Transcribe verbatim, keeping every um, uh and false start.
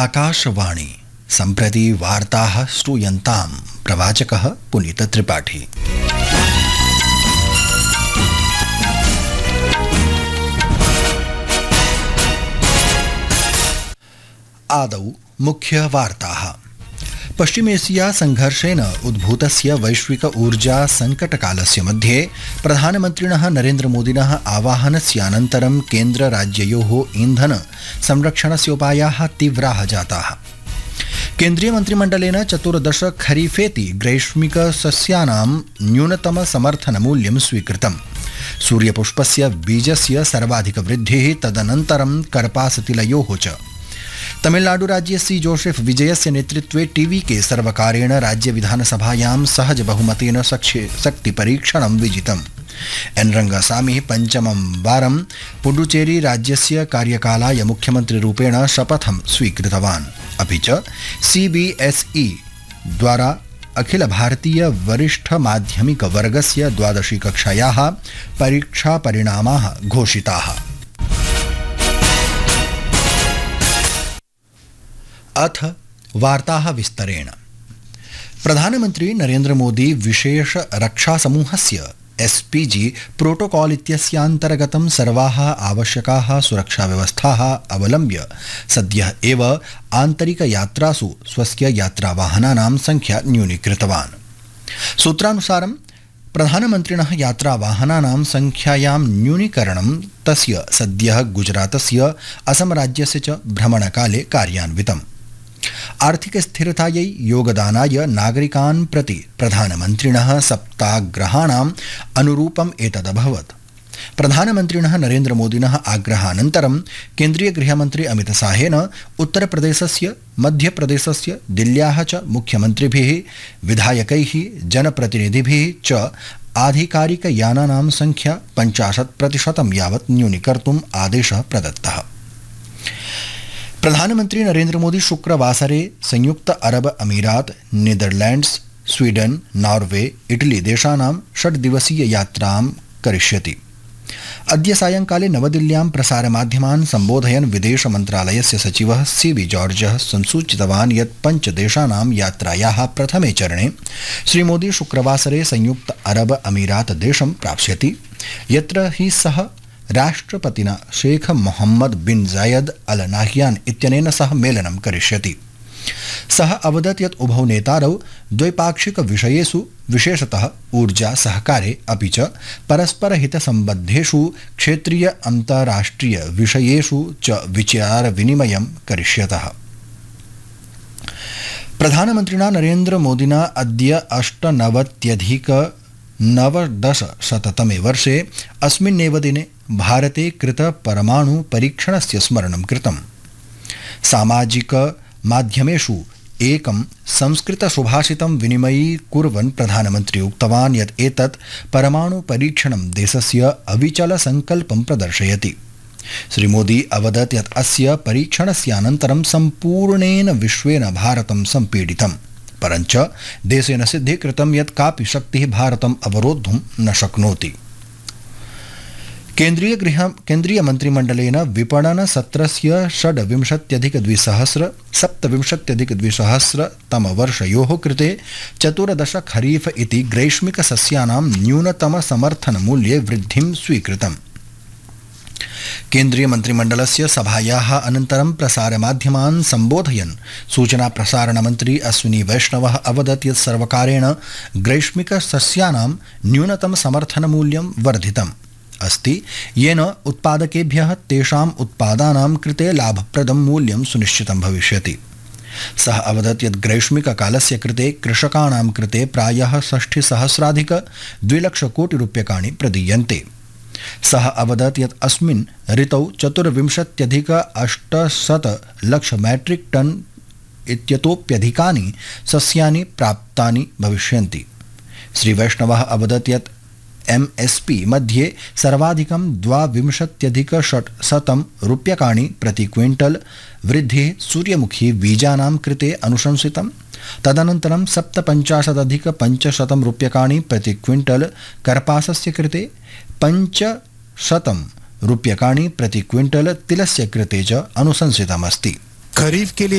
आकाशवाणी सम्प्रति वार्ताः श्रूयन्तां प्रवाचकः पुनीत त्रिपाठी। आदौ मुख्य वार्ताः। पश्चिमेशिया संघर्षेण उद्भूतस्य वैश्विक ऊर्जा संकटकालस्य मध्ये प्रधानमन्त्रिणः नरेन्द्रमोदिनः आवाहनस्यानन्तरं केन्द्रराज्ययोः ईन्धन संरक्षणस्य उपायाः तीव्राः जाताः। केन्द्रीयमन्त्रिमण्डलेन चतुर्दश खरीफेति ग्रैष्मिक सस्यानां न्यूनतम समर्थनमूल्यं स्वीकृतम्। सूर्यपुष्पस्य बीजस्य सर्वाधिकवृद्धिः, तदनन्तरं कर्पासतिलयोः च। तमिलनाडु राज्ये सी जोसेफ विजयस्य नेतृत्वे टीवी के सर्वकारेण राज्य विधानसभायां सहज बहुमतेन शक्ति परीक्षणं विजितम्। एन रंगसामी पंचमं वारं पुडुचेरी राज्यस्य कार्यकालाय मुख्यमन्त्रिरूपेण शपथं स्वीकृतवान्। अपि च सीबीएसई द्वारा अखिल भारतीय वरिष्ठ माध्यमिक वर्गस्य द्वादशी कक्षायाः परीक्षा परिणामाः घोषिताः। अथ वार्ताः विस्तरेण। प्रधानमन्त्री नरेन्द्र मोदी विशेष रक्षा समूहस्य एसपीजी प्रोटोकॉल इत्यस्यान्तर्गतं सर्वाः आवश्यकाः सुरक्षाव्यवस्थाः अवलम्ब्य सद्यः एव आन्तरिकयात्रासु स्वस्य यात्रावाहनानां संख्या न्यूनीकृतवान्। सूत्रानुसारं प्रधानमन्त्रिणः यात्रावाहनानां संख्यायां न्यूनीकरणं तस्य सद्यः गुजरातस्य असम राज्यस्य च भ्रमणकाले कार्यान्वितम्। आर्थिक स्थिरतायै योगदानाय नागरिकान् प्रति प्रधानमन्त्रिणः सप्ताग्रहाणाम् अनुरूपम् एतदभवत्। प्रधानमन्त्रिणः नरेन्द्र मोदिनः आग्रहानन्तरं केन्द्रीय गृहमन्त्री अमित शाहेन उत्तरप्रदेशस्य, मध्यप्रदेशस्य, दिल्ल्याः च मुख्यमन्त्रिभिः, विधायकैः, जनप्रतिनिधिभिः च आधिकारिकयानानां संख्या पञ्चाशत् प्रतिशतं यावत् न्यूनीकर्तुम् आदेशः प्रदत्तः। प्रधानमन्त्री नरेन्द्र मोदी शुक्रवासरे संयुक्त अरब अमीरात, नीदरलैंड्स, स्वीडन, नॉर्वे, इटली देशानां षड्दिवसीय यात्रां करिष्यति। अद्य सायंकाले नवदिल्ल्यां प्रसारमाध्यमान् सम्बोधयन् विदेश मन्त्रालयस्य सचिवः सीवी जॉर्जः संसूचितवान् यत् पञ्चदेशानां यात्रायाः प्रथमे चरणे श्रीमोदी शुक्रवासरे संयुक्त अरब अमीरात देशं प्राप्स्यति, यत्र हि सः राष्ट्रपतिना शेख मोहम्मद बिन जायद अल नाह्यान इत्यनेन सह मेलनं करिष्यति। सः अवदत् यत् उभौ नेतारौ द्वैपाक्षिक विषयेषु, विशेषतः ऊर्जा सहकारे अपि च परस्परहितसम्बद्धेषु क्षेत्रीय अन्ताराष्ट्रिय विषयेषु च विचार विनिमयं करिष्यतः। प्रधानमन्त्रिणा नरेन्द्र मोदिना अद्य अष्टनवत्यधिक नवदशशततमे वर्षे अस्मिन्नेव दिने भारते कृत परमाणु परीक्षणस्य स्मरणं कृतम्। सामाजिक माध्यमेषु एकं संस्कृत सुभाषितं विनिमयीकुर्वन् प्रधानमन्त्री उक्तवान् यत् एतत् परमाणु परीक्षणं देशस्य अविचल संकल्पं प्रदर्शयति। श्रीमोदी अवदत् यत् अस्य परीक्षणस्यानन्तरं सम्पूर्णेन विश्वेन भारतं सम्पीडितम्, परञ्च देशेन सिद्धीकृतं यत् कापि शक्तिः भारतम् अवरोद्धुं न शक्नोति। केन्द्रीय गृह केन्द्रीय मन्त्रिमण्डलेन विपणन सत्रस्य षड्विंशत्यधिक द्विसहस्र सप्तविंशत्यधिक द्विसहस्र तमवर्षयोः कृते चतुर्दश खरीफ इति ग्रैष्मिक सस्यानां न्यूनतम समर्थनमूल्ये वृद्धिं स्वीकृतम्। केन्द्रीय मन्त्रिमण्डलस्य सभायाः अनन्तरं प्रसारमाध्यमान् सम्बोधयन् सूचना प्रसारणमन्त्री अश्विनी वैष्णवः अवदत् यत् सर्वकारेण ग्रैष्मिक सस्यानां न्यूनतम समर्थनमूल्यं वर्धितम् अस्ति, येन उत्पादकेभ्यः तेषाम् उत्पादानां कृते लाभप्रदं मूल्यं सुनिश्चितं भविष्यति। सः अवदत् यत् ग्रैष्मिककालस्य कृते कृषकाणां कृते प्रायः षष्ठिसहस्राधिक द्विलक्षकोटिरूप्यकाणि प्रदीयन्ते। सः अवदत् यत् अस्मिन् ऋतौ चतुर्विंशत्यधिक अष्टशत लक्ष मैट्रिक टन इत्यतोप्यधिकानि सस्यानि प्राप्तानि भविष्यन्ति। श्री वैष्णवः अवदत् यत् एमएसपी मध्ये सर्वाधिकं द्वाविंशत्यधिक षट्शतं रूप्यकाणि प्रति क्विंटल वृद्धिः सूर्यमुखी बीजानां कृते अनुशंसितं। तदनन्तरं सप्तपञ्चाशदधिक पञ्चशतं रूप्यकाणि प्रति क्विंटल कर्पासस्य कृते, पञ्चशतं रूप्यकाणि प्रति क्विंटल तिलस्य कृते च अनुशंसितमस्ति। खरीफ के लिए